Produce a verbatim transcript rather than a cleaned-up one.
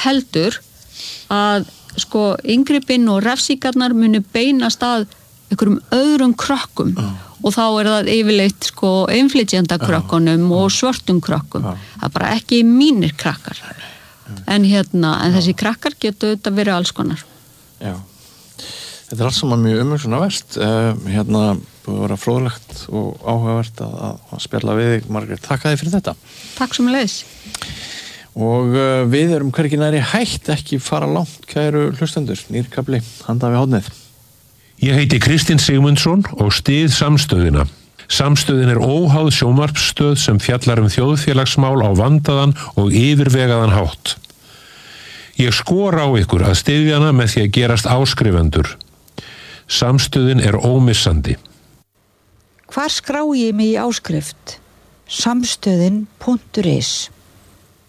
heldur að sko inngripin og refsingarnar muni beinast að einhverjum öðrum krökkum uh. og þá er það yfirleitt sko innflytjenda krökkunum uh. og svörtum krökkum. Uh. Það er bara ekki mínir krakkar. Uh. En hérna, en þessi krakkar getur þetta verið alls konar. Já. Þetta er alls saman mjög umhugsunarvert. Uh, hérna búið að vera fróðlegt og áhugavert að, að spjalla við þig, Margrét. Takk að þið fyrir þetta. Takk sömuleiðis. Og uh, við erum hvergi næri hætt, ekki fara langt, kæru hlustendur. Nýr kafli, handa við hóðnið. Ég heiti Kristinn Sigmundsson og styð Samstöðina. Samstöðin er óháð sjónvarpsstöð sem fjallar um þjóðfélagsmál á vandaðan og yfirvegaðan hátt. Ég skora á ykkur að styðja hana með því að gerast áskrifendur. Samstöðin er ómissandi. Hvar skrái ég mig í áskrift? samstöðin punktur is